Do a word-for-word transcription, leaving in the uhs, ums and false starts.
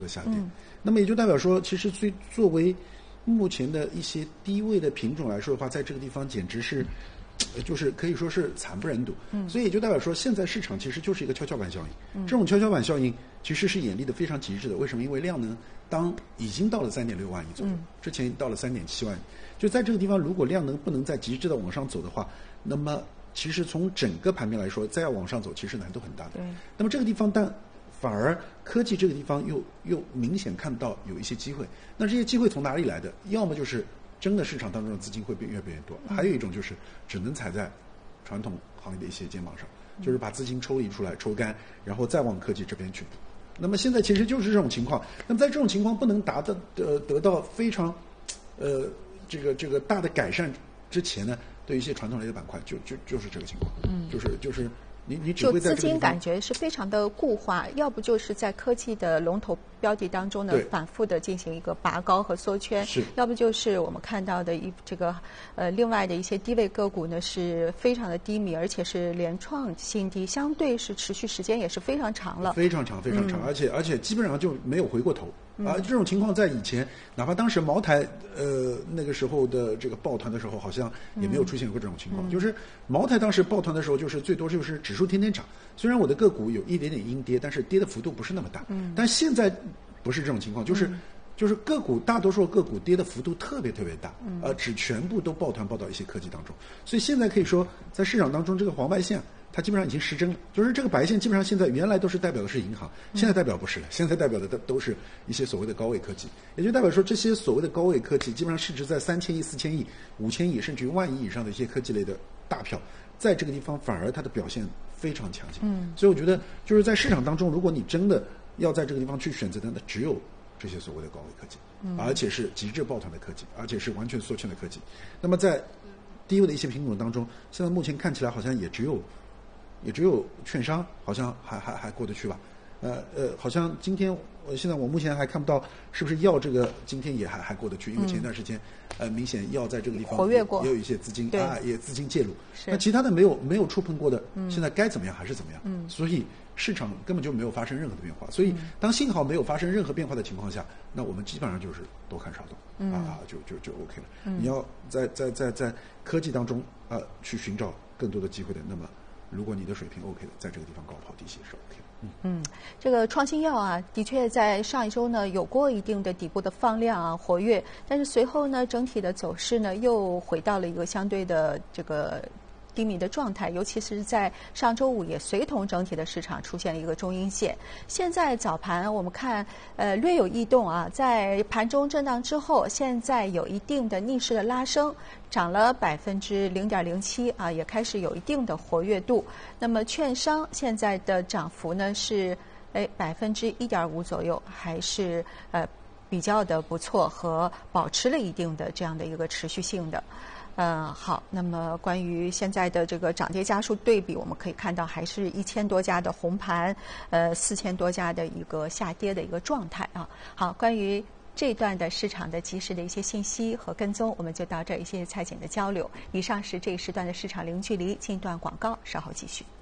的下跌。嗯、那么也就代表说，其实最作为目前的一些低位的品种来说的话，在这个地方简直是。就是可以说是惨不忍睹，嗯，所以也就代表说，现在市场其实就是一个跷跷板效应。嗯，这种跷跷板效应其实是演绎的非常极致的。为什么？因为量能当已经到了三点六万亿左右，嗯、之前到了三点七万亿，就在这个地方，如果量能不能再极致的往上走的话，那么其实从整个盘面来说，再要往上走，其实难度很大的。对。那么这个地方，但反而科技这个地方又又明显看到有一些机会。那这些机会从哪里来的？要么就是真的市场当中的资金会变越变越多，还有一种就是只能踩在传统行业的一些肩膀上，就是把资金抽离出来抽干，然后再往科技这边去补。那么现在其实就是这种情况。那么在这种情况不能达到呃得到非常呃这个这个大的改善之前呢，对一些传统类的板块就就就是这个情况，嗯，就是就是。你你只会在就资金感觉是非常的固化，要不就是在科技的龙头标的当中呢，反复的进行一个拔高和缩圈， 是， 要不就是我们看到的一这个呃另外的一些低位个股呢是非常的低迷，而且是连创新低，相对是持续时间也是非常长了， 非常长非常长，嗯、而且而且基本上就没有回过头。啊，这种情况在以前，哪怕当时茅台呃那个时候的这个抱团的时候，好像也没有出现过这种情况。嗯、就是茅台当时抱团的时候，就是最多就是指数天天涨，虽然我的个股有一点点阴跌，但是跌的幅度不是那么大。嗯。但现在不是这种情况，就是、嗯、就是个股大多数个股跌的幅度特别特别大，嗯、呃，只全部都抱团抱到一些科技当中，所以现在可以说在市场当中这个黄白线。它基本上已经失真了，就是这个白线基本上现在原来都是代表的是银行，现在代表不是了，现在代表的都都是一些所谓的高位科技，也就代表说这些所谓的高位科技基本上市值在三千亿、四千亿、五千亿甚至于万亿以上的一些科技类的大票，在这个地方反而它的表现非常强劲。嗯，所以我觉得就是在市场当中，如果你真的要在这个地方去选择的，那只有这些所谓的高位科技，嗯，而且是极致抱团的科技，而且是完全缩圈的科技。那么在低位的一些品种当中，现在目前看起来好像也只有。也只有券商好像还还还过得去吧，呃呃，好像今天呃现在我目前还看不到是不是药这个今天也还还过得去，因为前段时间、嗯、呃明显药在这个地方活跃过， 也有一些资金啊，也资金介入，那其他的没有没有触碰过的，嗯、现在该怎么样还是怎么样，嗯，所以市场根本就没有发生任何的变化，所以当信号没有发生任何变化的情况下，那我们基本上就是多看少动，嗯、啊就就就 OK 了。嗯、你要在在在在科技当中啊、呃、去寻找更多的机会的，那么。如果你的水平 OK 的，在这个地方高抛低吸是 OK 的。嗯嗯，这个创新药啊，的确在上一周呢有过一定的底部的放量啊活跃，但是随后呢整体的走势呢又回到了一个相对的这个低迷的状态，尤其是在上周五也随同整体的市场出现了一个中阴线。现在早盘我们看呃略有异动啊，在盘中震荡之后，现在有一定的逆势的拉升，涨了百分之零点零七啊，也开始有一定的活跃度。那么券商现在的涨幅呢是哎百分之一点五左右，还是呃比较的不错，和保持了一定的这样的一个持续性的。呃，好，那么关于现在的这个涨跌家数对比，我们可以看到还是一千多家的红盘，呃，四千多家的一个下跌的一个状态啊。好，关于这段的市场的及时的一些信息和跟踪，我们就到这一些蔡景的交流。以上是这一时段的市场零距离，进一段广告，稍后继续。